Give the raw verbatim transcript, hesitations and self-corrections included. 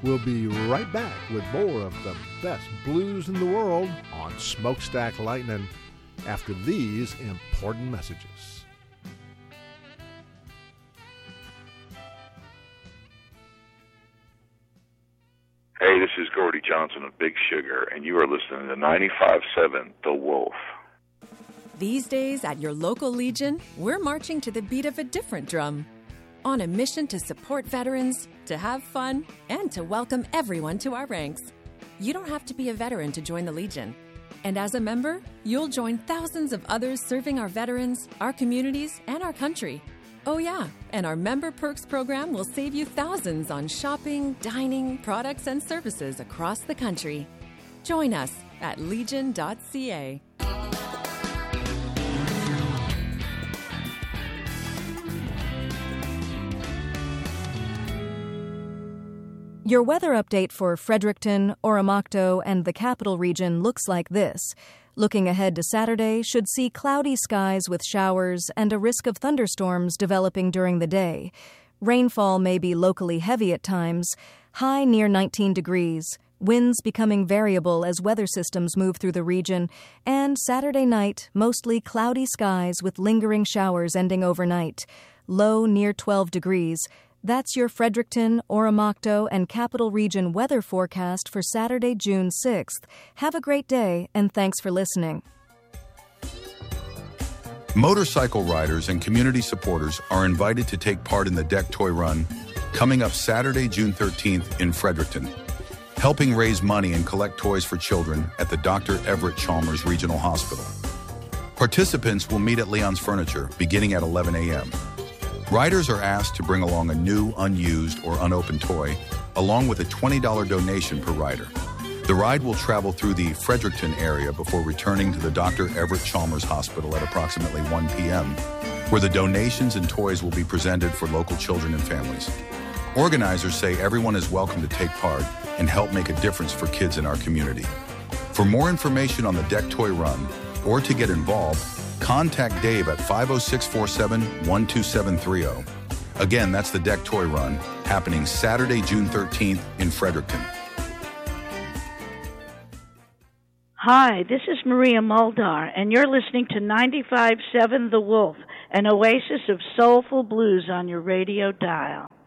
We'll be right back with more of the best blues in the world on Smokestack Lightning after these important messages. Hey, this is Gordy Johnson of Big Sugar, and you are listening to ninety-five point seven The Wolf. These days at your local Legion, we're marching to the beat of a different drum. On a mission to support veterans, to have fun, and to welcome everyone to our ranks. You don't have to be a veteran to join the Legion. And as a member, you'll join thousands of others serving our veterans, our communities, and our country. Oh yeah, and our Member Perks program will save you thousands on shopping, dining, products, and services across the country. Join us at legion dot c a. Your weather update for Fredericton, Oromocto, and the Capital Region looks like this. Looking ahead to Saturday, should see cloudy skies with showers and a risk of thunderstorms developing during the day. Rainfall may be locally heavy at times, high near nineteen degrees, winds becoming variable as weather systems move through the region, and Saturday night, mostly cloudy skies with lingering showers ending overnight, low near twelve degrees. That's your Fredericton, Oromocto, and Capital Region weather forecast for Saturday, June sixth. Have a great day, and thanks for listening. Motorcycle riders and community supporters are invited to take part in the Deck Toy Run coming up Saturday, June thirteenth in Fredericton, helping raise money and collect toys for children at the Doctor Everett Chalmers Regional Hospital. Participants will meet at Leon's Furniture beginning at eleven a.m. Riders are asked to bring along a new, unused, or unopened toy, along with a twenty dollars donation per rider. The ride will travel through the Fredericton area before returning to the Doctor Everett Chalmers Hospital at approximately one p.m., where the donations and toys will be presented for local children and families. Organizers say everyone is welcome to take part and help make a difference for kids in our community. For more information on the Deck Toy Run or to get involved, contact Dave at five oh six, four seven, one two seven three oh. Again, that's the Deck Toy Run, happening Saturday, June thirteenth in Fredericton. Hi, this is Maria Muldar, and you're listening to ninety-five point seven The Wolf, an oasis of soulful blues on your radio dial.